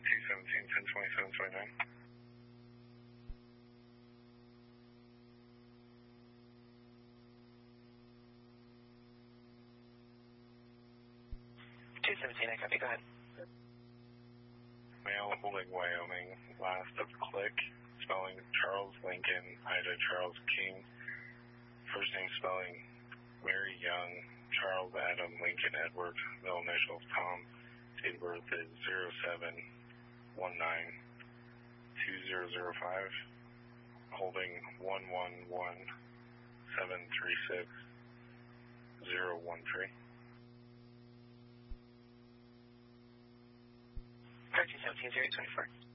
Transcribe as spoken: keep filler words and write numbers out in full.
two seventeen, ten twenty-seven, twenty-nine. two seventeen, I copy, go ahead. Male holding Wyoming, last of click, spelling Charles Lincoln, Ida Charles King, first name spelling Mary Young, Charles Adam Lincoln Edward, middle initials Tom, date of birth is zero seven one nine two zero zero five, holding one one one seven three six zero one three. thirteen seventeen, zero twenty-four.